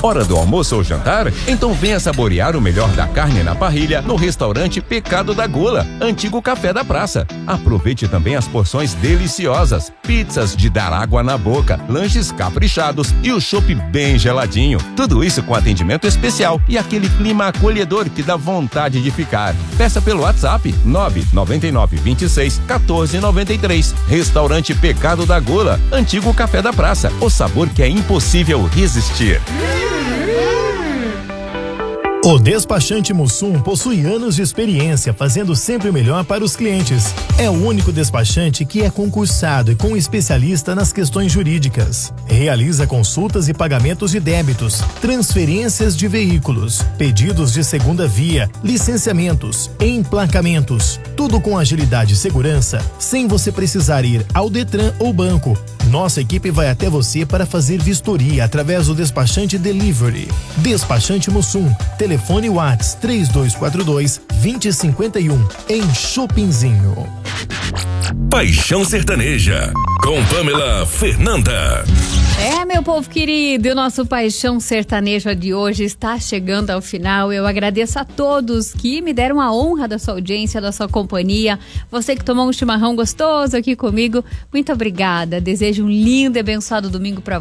Hora do almoço ou jantar? Então venha saborear o melhor da carne na parrilha no restaurante Pecado da Gula, antigo Café da Praça. Aproveite também as porções deliciosas, pizzas de dar água na boca, lanches caprichados e o chopp bem geladinho. Tudo isso com atendimento especial e aquele clima acolhedor que dá vontade de ficar. Peça pelo WhatsApp 999261493. Restaurante Pecado da Gula, antigo Café da Praça. O sabor que é impossível resistir. O Despachante Mussum possui anos de experiência fazendo sempre o melhor para os clientes. É o único despachante que é concursado e com especialista nas questões jurídicas. Realiza consultas e pagamentos de débitos, transferências de veículos, pedidos de segunda via, licenciamentos, emplacamentos. Tudo com agilidade e segurança, sem você precisar ir ao Detran ou banco. Nossa equipe vai até você para fazer vistoria através do Despachante Delivery. Despachante Mussum. Telefone WhatsApp 3242-2051 em Chopinzinho. Paixão Sertaneja com Pamela Fernanda. Meu povo querido, o nosso Paixão Sertaneja de hoje está chegando ao final. Eu agradeço a todos que me deram a honra da sua audiência, da sua companhia. Você que tomou um chimarrão gostoso aqui comigo, muito obrigada. Desejo um lindo e abençoado domingo para